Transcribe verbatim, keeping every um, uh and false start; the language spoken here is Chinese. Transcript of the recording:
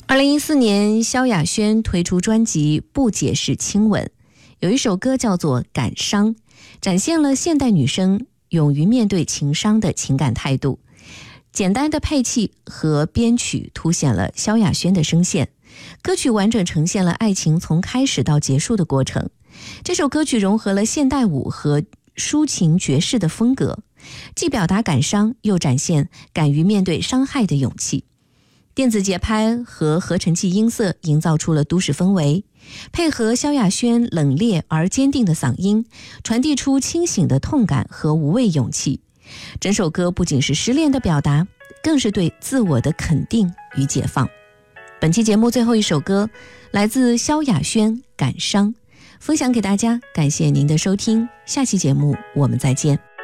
二零一四年，萧亚轩推出专辑《不解释亲吻》，有一首歌叫做《感伤》，展现了现代女生勇于面对情伤的情感态度。简单的配器和编曲凸显了萧亚轩的声线，歌曲完整呈现了爱情从开始到结束的过程。这首歌曲融合了现代舞和抒情爵士的风格，既表达感伤，又展现敢于面对伤害的勇气。电子节拍和合成器音色营造出了都市氛围，配合萧亚轩冷冽而坚定的嗓音，传递出清醒的痛感和无畏勇气。整首歌不仅是失恋的表达，更是对自我的肯定与解放。本期节目最后一首歌来自萧亚轩《感伤》，分享给大家，感谢您的收听，下期节目我们再见。